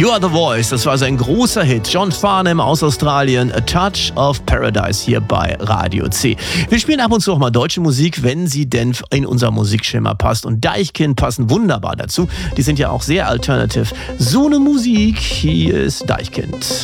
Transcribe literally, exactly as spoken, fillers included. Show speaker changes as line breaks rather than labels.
You Are The Voice, das war sein großer Hit. John Farnham aus Australien, A Touch of Paradise hier bei Radio C. Wir spielen ab und zu auch mal deutsche Musik, wenn sie denn in unser Musikschema passt. Und Deichkind passen wunderbar dazu. Die sind ja auch sehr alternative. So eine Musik, hier ist Deichkind.